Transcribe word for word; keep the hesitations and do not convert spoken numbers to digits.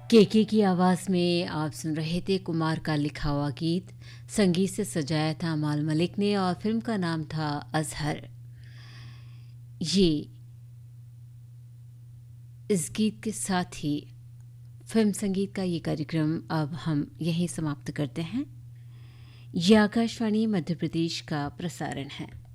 केके की आवाज़ में आप सुन रहे थे कुमार का लिखा हुआ गीत। संगीत से सजाया था अमाल मलिक ने और फिल्म का नाम था अज़हर। ये इस गीत के साथ ही फिल्म संगीत का ये कार्यक्रम अब हम यहीं समाप्त करते हैं। ये आकाशवाणी मध्य प्रदेश का प्रसारण है।